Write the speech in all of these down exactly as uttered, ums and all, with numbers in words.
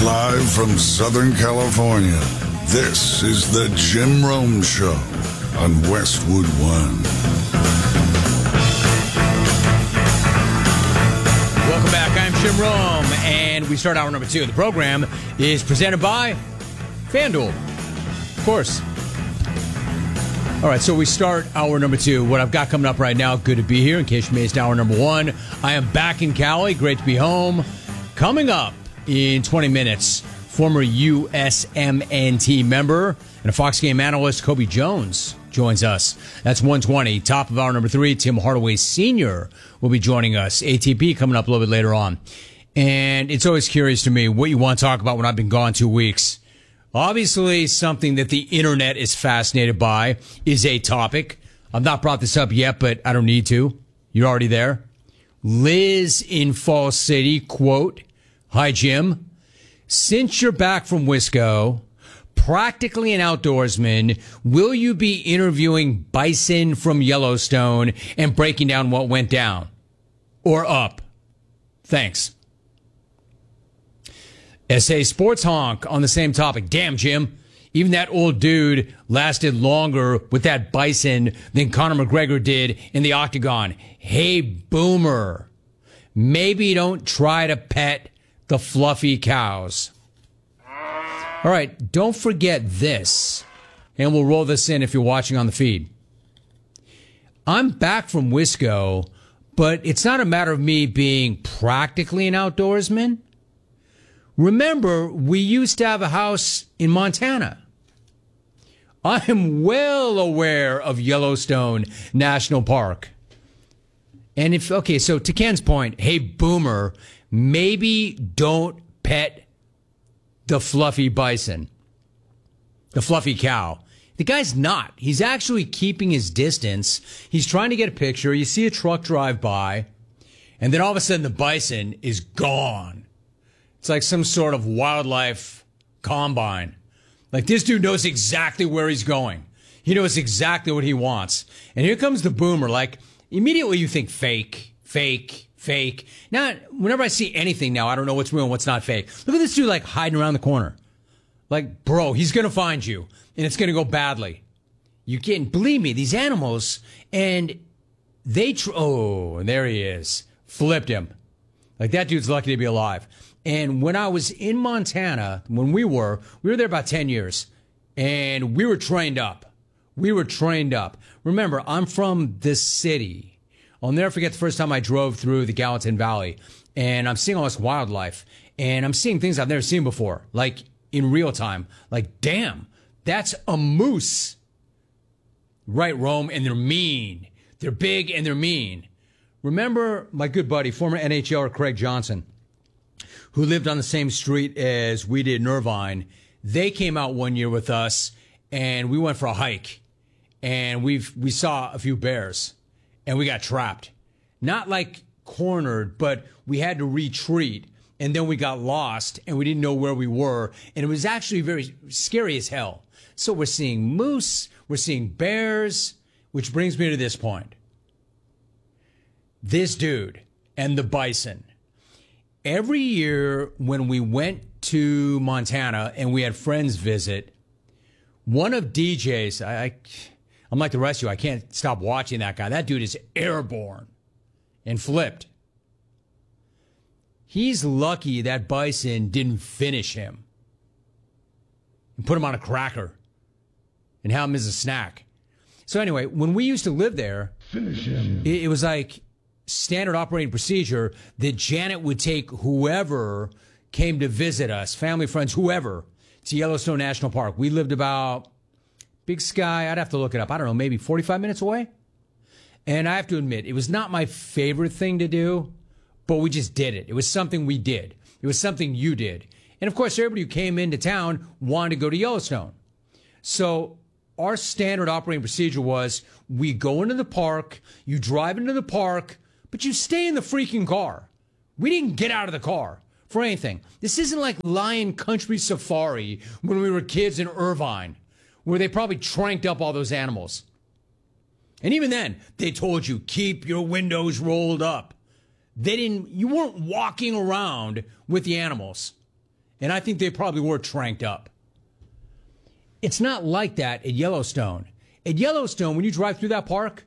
Live from Southern California, this is the Jim Rome Show on Westwood One. Welcome back. I'm Jim Rome, and we start hour number two. The program is presented by FanDuel, of course. All right, so we start hour number two. What I've got coming up right now, good to be here. In case you missed hour number one, I am back in Cali. Great to be home. Coming up in twenty minutes, former U S M N T member and a Fox game analyst, Kobe Jones, joins us. That's one twenty. Top of hour number three, Tim Hardaway Senior will be joining us. A T P coming up a little bit later on. And it's always curious to me what you want to talk about when I've been gone two weeks. Obviously, something that the internet is fascinated by is a topic. I've not brought this up yet, but I don't need to. You're already there. Liz in Falls City, quote, "Hi, Jim. Since you're back from Wisco, practically an outdoorsman, will you be interviewing bison from Yellowstone and breaking down what went down? Or up? Thanks." S A Sports Honk on the same topic. Damn, Jim. Even that old dude lasted longer with that bison than Conor McGregor did in the octagon. Hey, Boomer. Maybe don't try to pet the fluffy cows. All right, don't forget this, and we'll roll this in if you're watching on the feed. I'm back from Wisco, but it's not a matter of me being practically an outdoorsman. Remember, we used to have a house in Montana. I am well aware of Yellowstone National Park. And if, okay, so to Ken's point, hey, Boomer, maybe don't pet the fluffy bison, the fluffy cow. The guy's not. He's actually keeping his distance. He's trying to get a picture. You see a truck drive by, and then all of a sudden the bison is gone. It's like some sort of wildlife combine. Like, this dude knows exactly where he's going. He knows exactly what he wants. And here comes the Boomer. Like, immediately you think fake, fake, fake. Now, whenever I see anything now, I don't know what's real and what's not fake. Look at this dude, like, hiding around the corner. Like, bro, he's going to find you, and it's going to go badly. You can't, believe me, these animals, and they, tr- oh, and there he is. Flipped him. Like, that dude's lucky to be alive. And when I was in Montana, when we were, we were there about ten years, and we were trained up. We were trained up. Remember, I'm from this city. I'll never forget the first time I drove through the Gallatin Valley, and I'm seeing all this wildlife, and I'm seeing things I've never seen before, like in real time. Like, damn, that's a moose. Right, Rome, and they're mean. They're big and they're mean. Remember my good buddy, former N H L er Craig Johnson, who lived on the same street as we did in Irvine. They came out one year with us, and we went for a hike, and we've we saw a few bears, and we got trapped. Not like cornered, but we had to retreat, and then we got lost, and we didn't know where we were, and it was actually very scary as hell. So we're seeing moose, we're seeing bears, which brings me to this point. This dude and the bison. Every year when we went to Montana and we had friends visit, one of D J's, I, I, I'm like the rest of you, I can't stop watching that guy. That dude is airborne and flipped. He's lucky that bison didn't finish him and put him on a cracker and have him as a snack. So anyway, when we used to live there, finish him. It, it was like standard operating procedure that Janet would take whoever came to visit us, family, friends, whoever, to Yellowstone National Park. We lived about Big Sky, I'd have to look it up, I don't know, maybe forty-five minutes away. And I have to admit, it was not my favorite thing to do, but we just did it. It was something we did. It was something you did. And of course, everybody who came into town wanted to go to Yellowstone. So our standard operating procedure was we go into the park, you drive into the park, but you stay in the freaking car. We didn't get out of the car for anything. This isn't like Lion Country Safari when we were kids in Irvine, where they probably tranked up all those animals. And even then, they told you, keep your windows rolled up. They didn't, you weren't walking around with the animals. And I think they probably were tranked up. It's not like that at Yellowstone. At Yellowstone, when you drive through that park,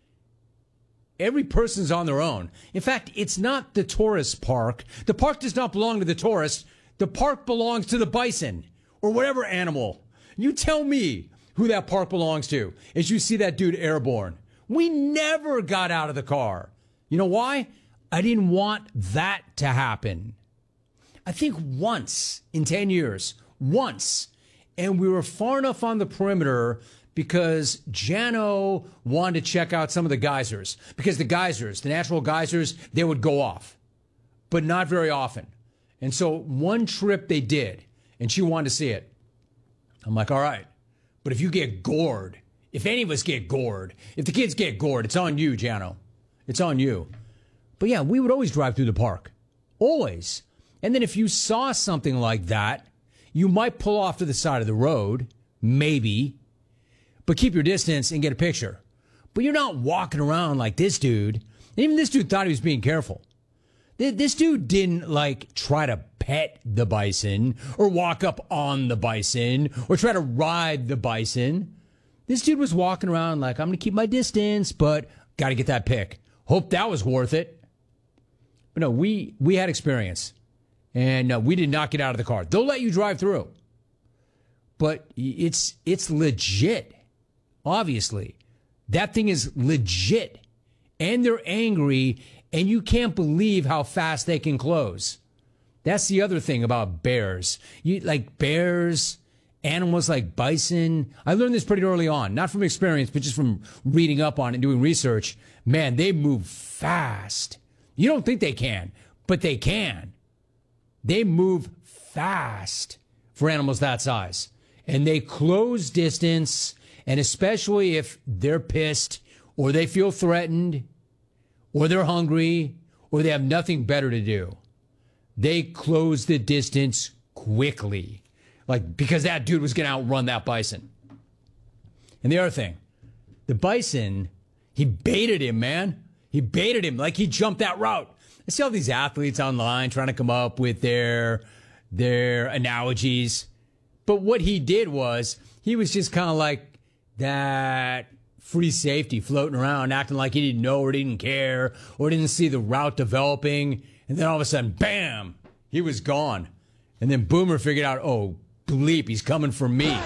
every person's on their own. In fact, it's not the tourist park. The park does not belong to the tourists. The park belongs to the bison or whatever animal. You tell me who that park belongs to as you see that dude airborne. We never got out of the car. You know why? I didn't want that to happen. I think once in ten years, once, and we were far enough on the perimeter because Jano wanted to check out some of the geysers. Because the geysers, the natural geysers, they would go off, but not very often. And so one trip they did, and she wanted to see it. I'm like, all right, but if you get gored, if any of us get gored, if the kids get gored, it's on you, Jano. It's on you. But yeah, we would always drive through the park. Always. And then if you saw something like that, you might pull off to the side of the road, maybe, but keep your distance and get a picture. But you're not walking around like this dude. And even this dude thought he was being careful. This dude didn't, like, try to pet the bison or walk up on the bison or try to ride the bison. This dude was walking around like, I'm going to keep my distance, but got to get that pic. Hope that was worth it. But no, we, we had experience. And uh, we did not get out of the car. They'll let you drive through. But it's it's legit, obviously. That thing is legit. And they're angry, and you can't believe how fast they can close. That's the other thing about bears. You like bears, animals like bison. I learned this pretty early on, not from experience, but just from reading up on it and doing research. Man, they move fast. You don't think they can, but they can. They move fast for animals that size. And they close distance, and especially if they're pissed or they feel threatened or they're hungry or they have nothing better to do, they close the distance quickly. Like, because that dude was going to outrun that bison. And the other thing, the bison, he baited him, man. He baited him like he jumped that route. I see all these athletes online trying to come up with their their analogies. But what he did was he was just kind of like that free safety floating around, acting like he didn't know or didn't care or didn't see the route developing. And then all of a sudden, bam, he was gone. And then Boomer figured out, oh, bleep, he's coming for me.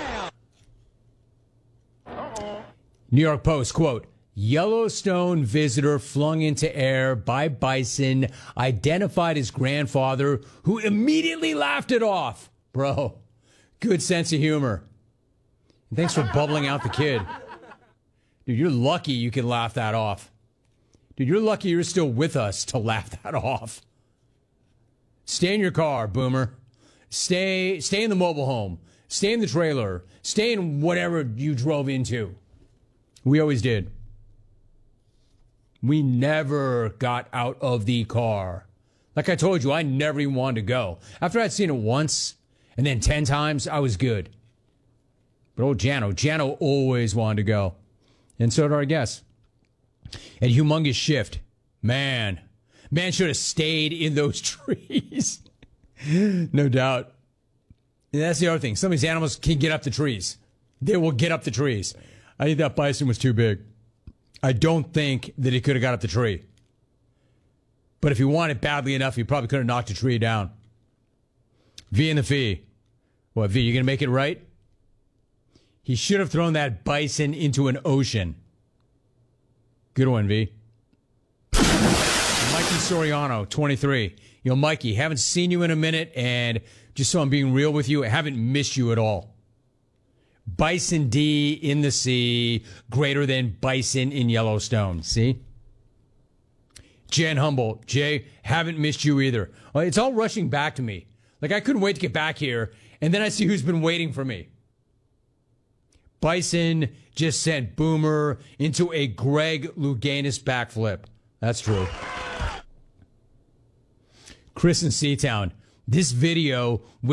New York Post, quote, Yellowstone visitor flung into air by bison, identified his grandfather, who immediately laughed it off. Bro, good sense of humor. And thanks for bubbling out the kid. Dude, you're lucky you can laugh that off. Dude, you're lucky you're still with us to laugh that off. Stay in your car, Boomer. Stay, stay in the mobile home. Stay in the trailer. Stay in whatever you drove into. We always did. We never got out of the car. Like I told you, I never even wanted to go. After I'd seen it once and then ten times, I was good. But old Jano, Jano always wanted to go. And so did our guests. And humongous shift. Man, man should have stayed in those trees. No doubt. And that's the other thing. Some of these animals can get up the trees. They will get up the trees. I think that bison was too big. I don't think that he could have got up the tree. But if he wanted badly enough, he probably could have knocked the tree down. V and the Fee. What, V, you going to make it right? He should have thrown that bison into an ocean. Good one, V. Mikey Soriano, twenty-three. You know, Mikey, haven't seen you in a minute, and just so I'm being real with you, I haven't missed you at all. Bison D in the sea, greater than bison in Yellowstone. See? Jen Humboldt. Jay, haven't missed you either. It's all rushing back to me. Like, I couldn't wait to get back here, and then I see who's been waiting for me. Bison just sent Boomer into a Greg Louganis backflip. That's true. Chris in Seatown. This video